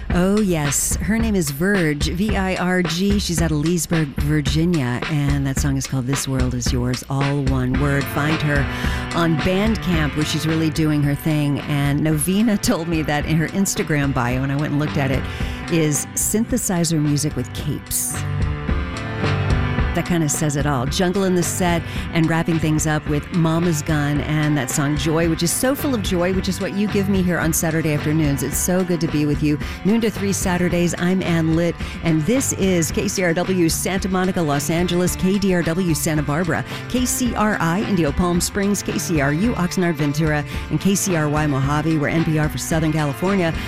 Oh, yes. Her name is Virg, V-I-R-G. She's out of Leesburg, Virginia, and that song is called This World Is Yours, all one word. Find her on Bandcamp, where she's really doing her thing. And Novena told me that in her Instagram bio, and I went and looked at it, is synthesizer music with capes. That kind of says it all. Jungle in the set and wrapping things up with Mama's Gun and that song Joy, which is so full of joy, which is what you give me here on Saturday afternoons. It's so good to be with you. Noon to 3 Saturdays. I'm Ann Litt, and this is KCRW Santa Monica, Los Angeles, KDRW Santa Barbara, KCRI Indio Palm Springs, KCRU Oxnard Ventura, and KCRY Mojave. We're NPR for Southern California.